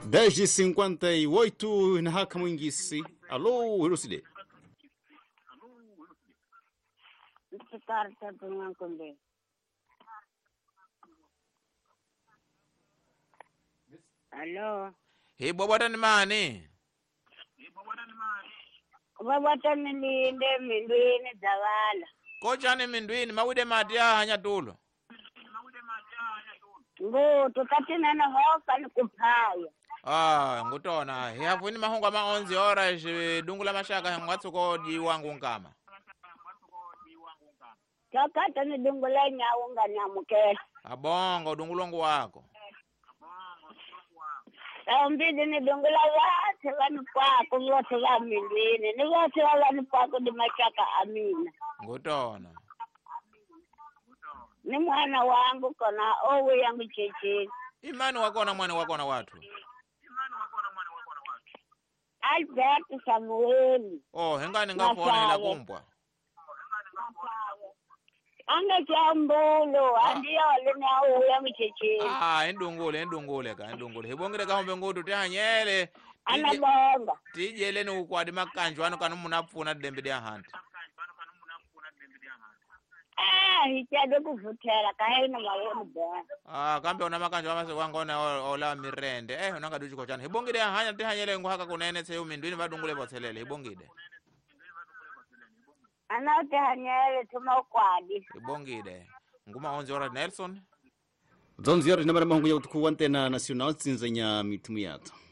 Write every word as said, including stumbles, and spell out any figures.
dez e cinquenta e oito na haka mwingisi. Alô, Hiroside. Karta tunga kumbe. Alô. He bobota ni mani? Bobota ni linde mindwini zawala. Kocha ni mindwini mawide matia hanya tulo. Ngo tukatina na hofa ni kupaya. Ah, ngutona. He hafu ni mahunga maonzi ora je dungula mashaka ngwatsuko di wangu nkama. Kakata ni dungula nyaunga nyamuke. Abongo dungulongu wako. Mbidi ni dungula wate wanu pako wote wa mindwini. Ni wote wa wanu pako di mashaka amina. Ngutona. Ni mwana wangu kona owe yangu cheche. Imani wako na mwana wako na watu. Albert Samuel. Oh, hengani ngafona ila kumpwa. Anga chambulo, andia walene awo yangu cheche. Ah, endungule, endungule ka, endungule. Hebongere ka hombe ngutu tehanyele. Anabonga. Tijele ni ukwadi makanjwa ano kanu munapfuna dembe dia hanti. Ah, hichado kuvutela kahena mawoni bwana. Ah, kambe una makanjwa amase wangona ola mirende. Eh, unanga duchi kochana. Hebongide hanya tehanyele nguhaka kunene seyu mindwini badungule bothelele. Hebongide. Anaute hanyele tuma ukwadi. Hebongide. Nguma onzi ora Nelson. Zonzi ora namara mahungu ya utuku wante na nacional tsinzanya mitumu yato.